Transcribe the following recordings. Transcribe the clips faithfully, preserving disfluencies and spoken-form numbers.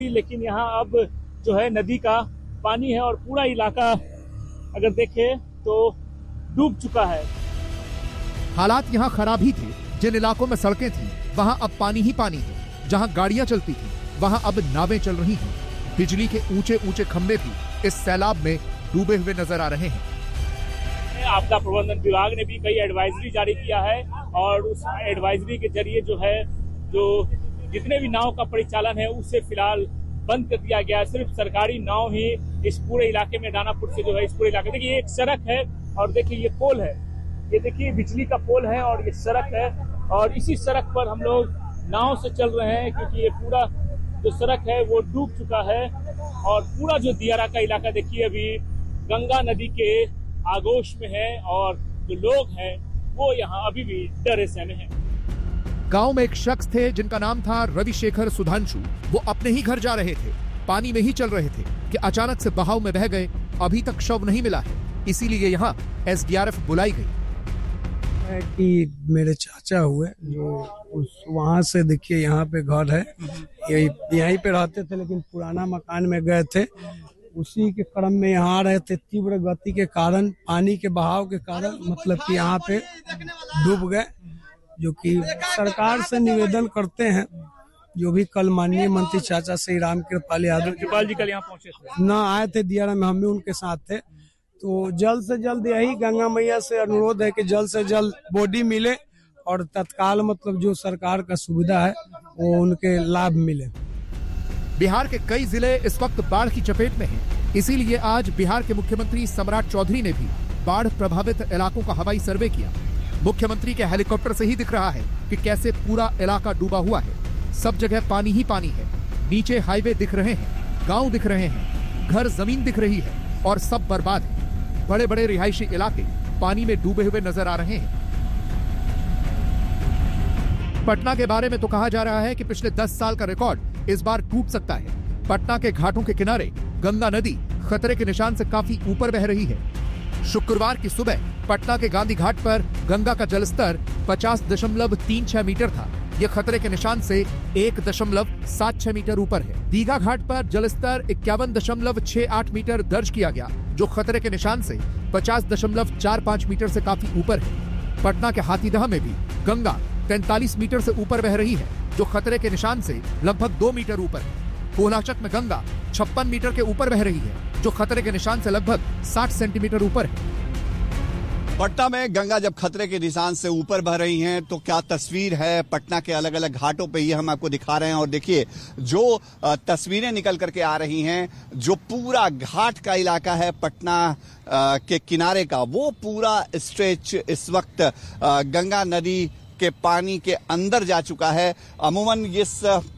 लेकिन यहाँ अब जो है नदी का पानी है और पूरा इलाका अगर देखें तो डूब चुका है। हालात यहाँ खराब ही थे। जिन इलाकों में सड़कें थी वहाँ अब पानी ही पानी है। जहाँ गाड़ियाँ चलती थी वहाँ अब नावें चल रही हैं। बिजली के ऊंचे ऊंचे खंभे भी इस सैलाब में डूबे हुए नजर आ रहे हैं। आपदा प्रबंधन विभाग ने भी कई एडवाइजरी जारी किया है और उस एडवाइजरी के जरिए जो है जो जितने भी नाव का परिचालन है उसे फिलहाल बंद कर दिया गया है। सिर्फ सरकारी नाव ही इस पूरे इलाके में, दानापुर से जो है इस पूरे इलाके, देखिए एक सड़क है और देखिए ये पोल है, ये देखिए बिजली का पोल है और ये सड़क है और इसी सड़क पर हम लोग नाव से चल रहे हैं क्योंकि ये पूरा जो सड़क है वो डूब चुका है और पूरा जो दियारा का इलाका देखिए अभी गंगा नदी के आगोश में है और जो लोग हैं वो यहाँ अभी भी डरे सहमे हैं। गांव में एक शख्स थे जिनका नाम था रविशेखर सुधांशु। वो अपने ही घर जा रहे थे, पानी में ही चल रहे थे कि अचानक से बहाव में बह गए। अभी तक शव नहीं मिला है, इसीलिए यहाँ एस डी आर एफ बुलाई गई। कि मेरे चाचा हुए जो उस वहाँ से देखिए यहाँ पे घर है, यही यहीं पे रहते थे लेकिन पुराना मकान में गए थे। उसी के क्रम में यहाँ आ रहे थे। तीव्र गति के कारण, पानी के बहाव के कारण मतलब कि यहाँ पे डूब गए। जो कि सरकार से निवेदन करते हैं, जो भी कल माननीय मंत्री चाचा श्री राम कृपाल यादव कृपाल जी कल यहाँ पहुंचे थे, न आए थे दियारा में, हम भी उनके साथ थे। तो जल्द से जल्द यही गंगा मैया से अनुरोध है कि जल्द से जल्द बॉडी मिले और तत्काल मतलब जो सरकार का सुविधा है वो उनके लाभ मिले। बिहार के कई जिले इस वक्त बाढ़ की चपेट में हैं। इसीलिए आज बिहार के मुख्यमंत्री सम्राट चौधरी ने भी बाढ़ प्रभावित इलाकों का हवाई सर्वे किया। मुख्यमंत्री के हेलीकॉप्टर से ही दिख रहा है कि कैसे पूरा इलाका डूबा हुआ है। सब जगह पानी ही पानी है। नीचे हाईवे दिख रहे हैं, गांव दिख रहे हैं, घर जमीन दिख रही है और सब बर्बाद है। बड़े बड़े रिहायशी इलाके पानी में डूबे हुए नजर आ रहे हैं। पटना के बारे में तो कहा जा रहा है कि पिछले दस साल का रिकॉर्ड इस बार टूट सकता है। पटना के घाटों के किनारे गंगा नदी खतरे के निशान से काफी ऊपर बह रही है। शुक्रवार की सुबह पटना के गांधी घाट पर गंगा का जलस्तर पचास दशमलव तीन छह मीटर था। यह खतरे के निशान से एक दशमलव सात छह मीटर ऊपर है। दीघा घाट पर जलस्तर इक्यावन दशमलव छह आठ मीटर दर्ज किया गया, जो खतरे के निशान से पचास दशमलव चार पाँच मीटर से काफी ऊपर है। पटना के हाथीदह में भी गंगा तैंतालीस मीटर से ऊपर बह रही है, जो खतरे के निशान से लगभग दो मीटर ऊपर है। कोलाचक में गंगा छप्पन मीटर के ऊपर बह रही है, जो खतरे के निशान से लगभग साठ सेंटीमीटर ऊपर है। पटना में गंगा जब खतरे के निशान से ऊपर बह रही हैं तो क्या तस्वीर है पटना के अलग अलग घाटों पे, ये हम आपको दिखा रहे हैं। और देखिए जो तस्वीरें निकल करके आ रही हैं, जो पूरा घाट का इलाका है पटना के किनारे का, वो पूरा स्ट्रेच इस वक्त गंगा नदी के पानी के अंदर जा चुका है। अमूमन इस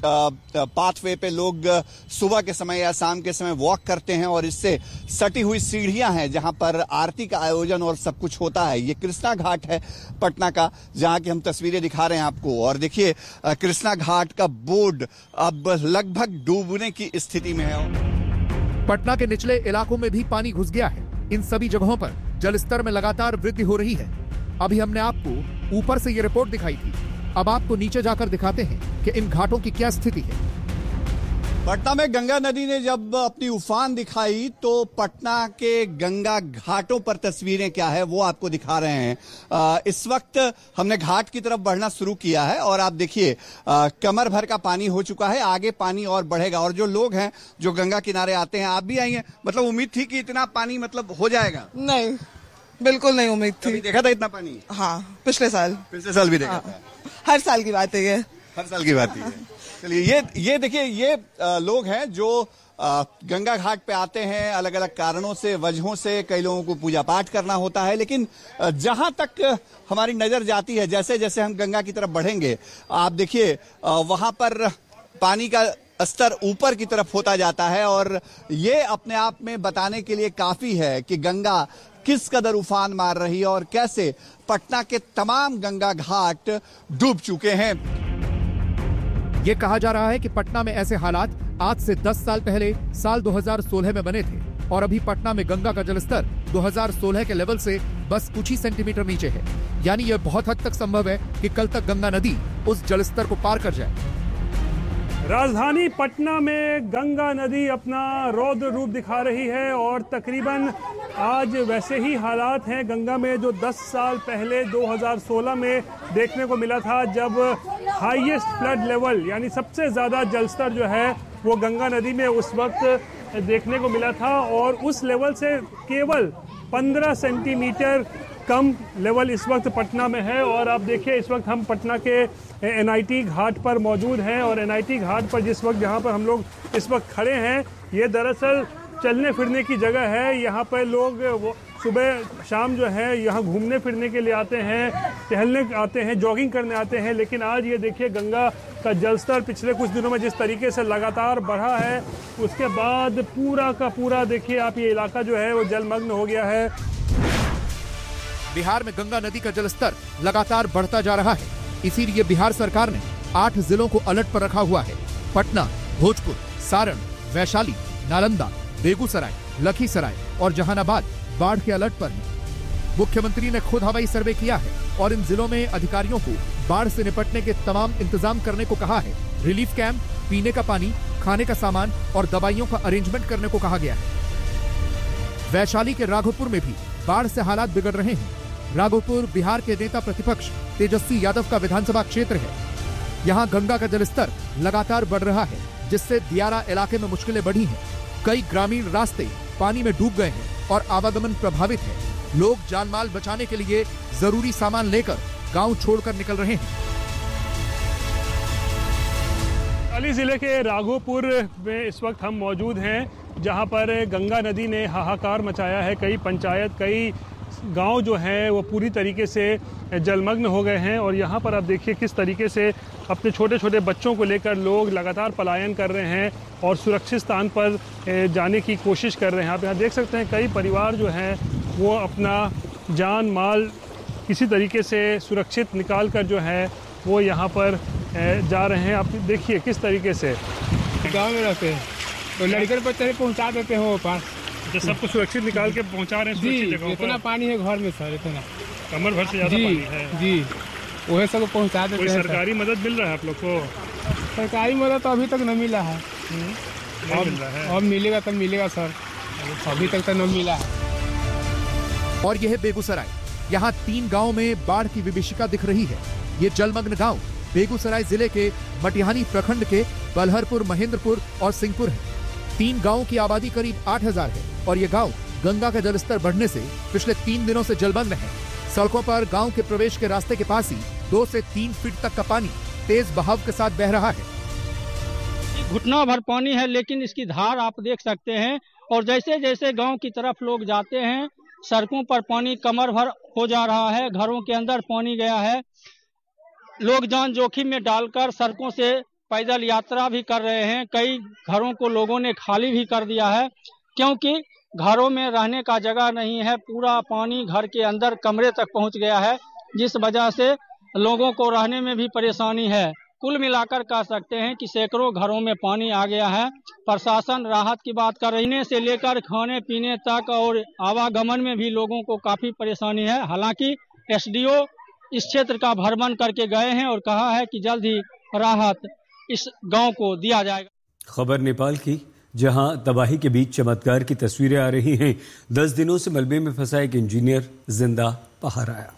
पाथवे पे लोग सुबह के समय या शाम के समय वॉक करते हैं और इससे सटी हुई सीढ़ियां हैं जहां पर आरती का आयोजन और सब कुछ होता है। ये कृष्णा घाट है पटना का, जहां की हम तस्वीरें दिखा रहे हैं आपको। और देखिए कृष्णा घाट का बोर्ड अब लगभग डूबने की स्थिति में है। पटना के निचले इलाकों में भी पानी घुस गया है। इन सभी जगहों पर जलस्तर में लगातार वृद्धि हो रही है। अभी हमने आपको ऊपर से ये रिपोर्ट दिखाई थी, अब आपको नीचे जाकर दिखाते हैं कि इन घाटों की क्या स्थिति है। पटना में गंगा नदी ने जब अपनी उफान दिखाई तो पटना के गंगा घाटों पर तस्वीरें क्या है वो आपको दिखा रहे हैं। आ, इस वक्त हमने घाट की तरफ बढ़ना शुरू किया है और आप देखिए कमर भर का पानी हो चुका है। आगे पानी और बढ़ेगा और जो लोग हैं जो गंगा किनारे आते हैं, आप भी आएंगे, मतलब उम्मीद थी कि इतना पानी मतलब हो जाएगा? नहीं, बिल्कुल नहीं उम्मीद थी। देखा था इतना पानी? हाँ, पिछले साल पिछले साल भी देखा हाँ, था। हर साल की बात है ये, हर साल की बात है। चलिए ये ये देखिए ये आ, लोग हैं जो आ, गंगा घाट पे आते हैं अलग अलग कारणों से, वजहों से। कई लोगों को पूजा पाठ करना होता है, लेकिन जहां तक हमारी नजर जाती है, जैसे जैसे हम गंगा की तरफ बढ़ेंगे, आप देखिए वहां पर पानी का स्तर ऊपर की तरफ होता जाता है। और ये अपने आप में बताने के लिए काफी है कि गंगा किस कदर उफान मार रही है और कैसे पटना के तमाम गंगा घाट डूब चुके हैं। ये कहा जा रहा है कि पटना में ऐसे हालात आज से दस साल पहले साल दो हज़ार सोलह में बने थे और अभी पटना में गंगा का जलस्तर दो हज़ार सोलह के लेवल से बस कुछ ही सेंटीमीटर नीचे है। यानी यह बहुत हद तक संभव है कि कल तक गंगा नदी उस जलस्तर को पार कर जाए। राजधानी पटना में गंगा नदी अपना रौद्र रूप दिखा रही है और तकरीबन आज वैसे ही हालात हैं गंगा में जो दस साल पहले दो हज़ार सोलह में देखने को मिला था, जब हाईएस्ट फ्लड लेवल यानी सबसे ज़्यादा जलस्तर जो है वो गंगा नदी में उस वक्त देखने को मिला था और उस लेवल से केवल पंद्रह सेंटीमीटर कम लेवल इस वक्त पटना में है। और आप देखिए इस वक्त हम पटना के एनआईटी घाट पर मौजूद हैं और एनआईटी घाट पर जिस वक्त जहां पर हम लोग इस वक्त खड़े हैं ये दरअसल चलने फिरने की जगह है। यहाँ पर लोग वो सुबह शाम जो है यहाँ घूमने फिरने के लिए आते हैं, टहलने आते हैं, जॉगिंग करने आते हैं। लेकिन आज ये देखिए गंगा का जलस्तर पिछले कुछ दिनों में जिस तरीके से लगातार बढ़ा है, उसके बाद पूरा का पूरा देखिए आप ये इलाका जो है वो जलमग्न हो गया है। बिहार में गंगा नदी का जलस्तर लगातार बढ़ता जा रहा है, इसीलिए बिहार सरकार ने आठ जिलों को अलर्ट पर रखा हुआ है। पटना, भोजपुर, सारण, वैशाली, नालंदा, बेगूसराय, लखीसराय और जहानाबाद बाढ़ के अलर्ट पर है। मुख्यमंत्री ने खुद हवाई सर्वे किया है और इन जिलों में अधिकारियों को बाढ़ से निपटने के तमाम इंतजाम करने को कहा है। रिलीफ कैंप, पीने का पानी, खाने का सामान और दवाइयों का अरेंजमेंट करने को कहा गया है। वैशाली के राघोपुर में भी बाढ़ से हालात बिगड़ रहे हैं। राघोपुर बिहार के नेता प्रतिपक्ष तेजस्वी यादव का विधानसभा क्षेत्र है। यहाँ गंगा का जलस्तर लगातार बढ़ रहा है, जिससे दियारा इलाके में मुश्किलें बढ़ी हैं। कई ग्रामीण रास्ते पानी में डूब गए हैं और आवागमन प्रभावित है। लोग जानमाल बचाने के लिए जरूरी सामान लेकर गांव छोड़कर निकल रहे हैं। वैशाली जिले के राघोपुर में इस वक्त हम मौजूद हैं, जहां पर गंगा नदी ने हाहाकार मचाया है। कई पंचायत, कई गांव जो हैं वो पूरी तरीके से जलमग्न हो गए हैं और यहाँ पर आप देखिए किस तरीके से अपने छोटे छोटे बच्चों को लेकर लोग लगातार पलायन कर रहे हैं और सुरक्षित स्थान पर जाने की कोशिश कर रहे हैं। आप यहाँ देख सकते हैं कई परिवार जो हैं वो अपना जान माल किसी तरीके से सुरक्षित निकाल कर जो है वो यहाँ पर जा रहे हैं। आप देखिए किस तरीके से गाँव में रहते हैं तो लड़के बच्चे पहुँचा देते हैं वो पास, जो सबको सुरक्षित निकाल के पहुंचा रहे हैं सुरक्षित जगहों पर। इतना पानी है घर में सर, इतना कमर भर से ज्यादा पानी है जी, वही सब पहुंचा देते हैं। कोई सरकारी मदद मिल रहा है आप लोग को? सरकारी मदद तो अभी तक नहीं मिला है, नहीं मिल रहा है। अब मिलेगा तब मिलेगा सर, अभी तक तो नहीं मिला है। और यह है बेगूसराय। यहाँ तीन गाँव में बाढ़ की विभीषिका दिख रही है। ये जलमग्न गाँव बेगूसराय जिले के मटिहानी प्रखंड के बलहरपुर, महेंद्रपुर और सिंहपुर है। तीन गांवों की आबादी करीब आठ हजार है और ये गांव गंगा का जलस्तर बढ़ने से पिछले तीन दिनों से जलमग्न है। सड़कों पर गांव के प्रवेश के रास्ते के पास ही दो से तीन फीट तक का पानी तेज बहाव के साथ बह रहा है। घुटना भर पानी है, लेकिन इसकी धार आप देख सकते हैं। और जैसे जैसे गांव की तरफ लोग जाते हैं, सड़कों पर पानी कमर भर हो जा रहा है, घरों के अंदर पानी गया है। लोग जान जोखिम में डालकर सड़कों से पैदल यात्रा भी कर रहे हैं। कई घरों को लोगों ने खाली भी कर दिया है, क्योंकि घरों में रहने का जगह नहीं है। पूरा पानी घर के अंदर कमरे तक पहुंच गया है, जिस वजह से लोगों को रहने में भी परेशानी है। कुल मिलाकर कह सकते हैं कि सैकड़ों घरों में पानी आ गया है। प्रशासन राहत की बात कर रहने से लेकर खाने पीने तक और आवागमन में भी लोगों को काफी परेशानी है। हालांकि एसडीओ इस क्षेत्र का भ्रमण करके गए हैं और कहा है कि जल्द ही राहत इस गांव को दिया जाएगा। खबर नेपाल की, जहां तबाही के बीच चमत्कार की तस्वीरें आ रही हैं। दस दिनों से मलबे में फंसा एक इंजीनियर जिंदा बाहर आया।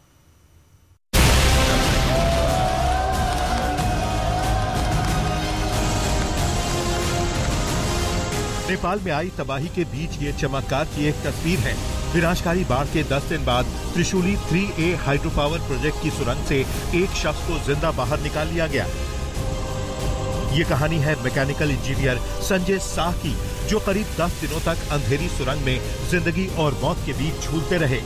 नेपाल में आई तबाही के बीच ये चमत्कार की एक तस्वीर है। विनाशकारी बाढ़ के दस दिन बाद त्रिशूली थ्री ए हाइड्रो पावर प्रोजेक्ट की सुरंग से एक शख्स को जिंदा बाहर निकाल लिया गया। ये कहानी है मैकेनिकल इंजीनियर संजय शाह की, जो करीब दस दिनों तक अंधेरी सुरंग में जिंदगी और मौत के बीच झूलते रहे।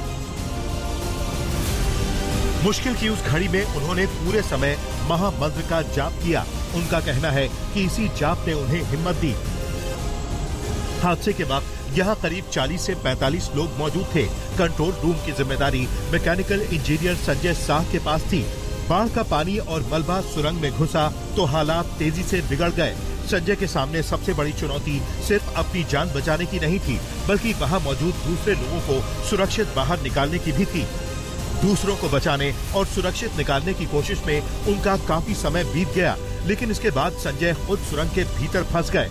मुश्किल की उस घड़ी में उन्होंने पूरे समय महामंत्र का जाप किया। उनका कहना है कि इसी जाप ने उन्हें हिम्मत दी। हादसे के वक्त यहाँ करीब चालीस से पैंतालीस लोग मौजूद थे। कंट्रोल रूम की जिम्मेदारी मैकेनिकल इंजीनियर संजय शाह के पास थी। बाढ़ का पानी और मलबा सुरंग में घुसा तो हालात तेजी से बिगड़ गए। संजय के सामने सबसे बड़ी चुनौती सिर्फ अपनी जान बचाने की नहीं थी, बल्कि वहाँ मौजूद दूसरे लोगों को सुरक्षित बाहर निकालने की भी थी। दूसरों को बचाने और सुरक्षित निकालने की कोशिश में उनका काफी समय बीत गया। लेकिन इसके बाद संजय खुद सुरंग के भीतर फंस गए।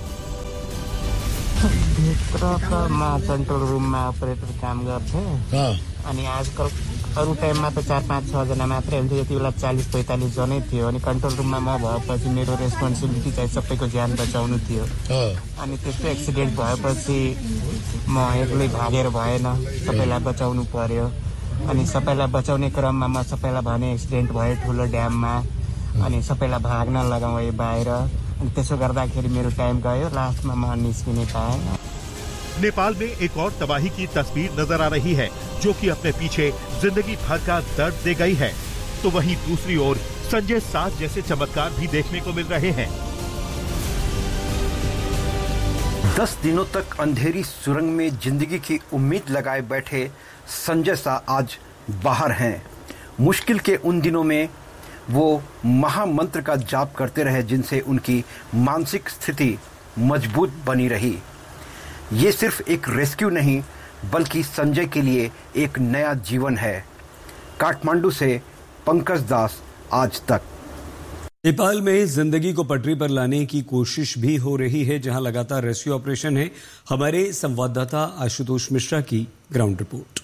कंट्रोल रूममा अपरेटर काम गर्थे अनि आजकल अरू टाइममा त चार पाँच छ जना मात्रै हुन्थ्यो, यति बेला चालीस पैँतालिस जनै थियो। अनि कन्ट्रोल रुममा म भएपछि मेरो रेस्पोन्सिबिलिटी चाहिँ सबैको ज्यान बचाउनु थियो। अनि त्यस्तो एक्सिडेन्ट भएपछि म एक्लै भागेर भएन, सबैलाई बचाउनु पर्यो। अनि सबैलाई बचाउने क्रममा म सबैलाई भने एक्सिडेन्ट भयो ठुलो ड्याममा, अनि सबैलाई भाग्न लगाएँ बाहिर। अनि त्यसो गर्दाखेरि मेरो टाइम गयो, लास्टमा म निस्किने पाएँ। नेपाल में एक और तबाही की तस्वीर नजर आ रही है, जो कि अपने पीछे जिंदगी भर का दर्द दे गई है। तो वहीं दूसरी ओर संजय साथ जैसे चमत्कार भी देखने को मिल रहे हैं। दस दिनों तक अंधेरी सुरंग में जिंदगी की उम्मीद लगाए बैठे संजय सा आज बाहर हैं। मुश्किल के उन दिनों में वो महामंत्र का जाप करते रहे, जिनसे उनकी मानसिक स्थिति मजबूत बनी रही। ये सिर्फ एक रेस्क्यू नहीं, बल्कि संजय के लिए एक नया जीवन है। काठमांडू से पंकज दास, आज तक। नेपाल में जिंदगी को पटरी पर लाने की कोशिश भी हो रही है, जहां लगातार रेस्क्यू ऑपरेशन है। हमारे संवाददाता आशुतोष मिश्रा की ग्राउंड रिपोर्ट।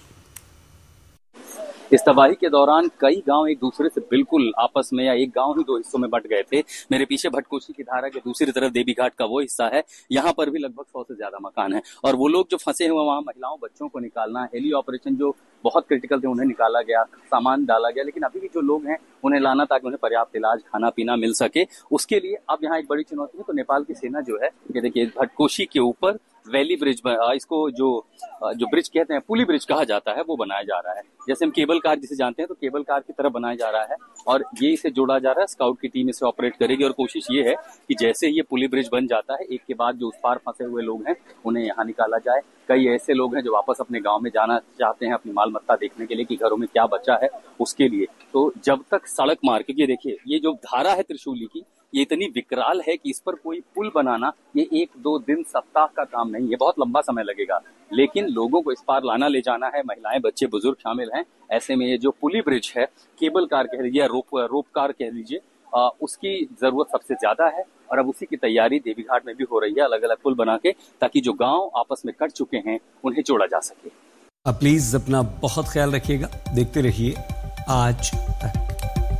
इस तबाही के दौरान कई गांव एक दूसरे से बिल्कुल आपस में या एक गांव ही दो हिस्सों में बंट गए थे। मेरे पीछे भटकोशी की धारा के दूसरी तरफ देवी घाट का वो हिस्सा है, यहाँ पर भी लगभग सौ से ज्यादा मकान है। और वो लोग जो फंसे हुए वहाँ महिलाओं बच्चों को निकालना, हेली ऑपरेशन जो बहुत क्रिटिकल थे उन्हें निकाला गया, सामान डाला गया, लेकिन अभी भी जो लोग हैं उन्हें लाना ताकि उन्हें पर्याप्त इलाज खाना पीना मिल सके, उसके लिए अब यहाँ एक बड़ी चुनौती है। तो नेपाल की सेना जो है, ये देखिए भटकोशी के ऊपर वैली ब्रिज, इसको जो जो ब्रिज कहते हैं, पुली ब्रिज कहा जाता है, वो बनाया जा रहा है। जैसे हम केबल कार जिसे जानते हैं, तो केबल कार की तरह बनाया जा रहा है और ये इसे जोड़ा जा रहा है। स्काउट की टीम इसे ऑपरेट करेगी और कोशिश ये है कि जैसे ये पुली ब्रिज बन जाता है, एक के बाद जो उस पार फंसे हुए लोग हैं उन्हें यहाँ निकाला जाए। कई ऐसे लोग हैं जो वापस अपने गांव में जाना चाहते हैं, अपनी माल मत्ता देखने के लिए कि घरों में क्या बचा है उसके लिए। तो जब तक सड़क मार्ग, क्योंकि देखिए ये जो धारा है त्रिशूली की, ये इतनी विकराल है कि इस पर कोई पुल बनाना ये एक दो दिन सप्ताह का काम नहीं है, बहुत लंबा समय लगेगा। लेकिन लोगों को इस पार लाना ले जाना है, महिलाएं बच्चे बुजुर्ग शामिल हैं। ऐसे में ये जो पुली ब्रिज है, केबल कार कह लीजिए या रोप रोप कार कह लीजिए, उसकी जरूरत सबसे ज्यादा है। और अब उसी की तैयारी देवी घाट में भी हो रही है, अलग अलग पुल बना के, ताकि जो गांव आपस में कट चुके हैं उन्हें जोड़ा जा सके। अब प्लीज अपना बहुत ख्याल रखिएगा, देखते रहिए आज